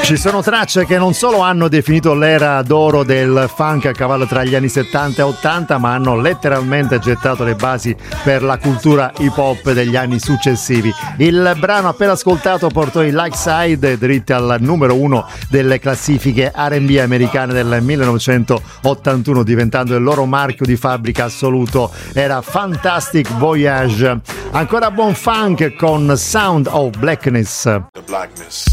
Ci sono tracce che non solo hanno definito l'era d'oro del funk a cavallo tra gli anni 70 e 80, ma hanno letteralmente gettato le basi per la cultura hip hop degli anni successivi. Il brano appena ascoltato portò i Like Side dritti al numero 1 delle classifiche R&B americane del 1981, diventando il loro marchio di fabbrica assoluto. Era Fantastic Voyage. Ancora buon funk con Sound of Blackness.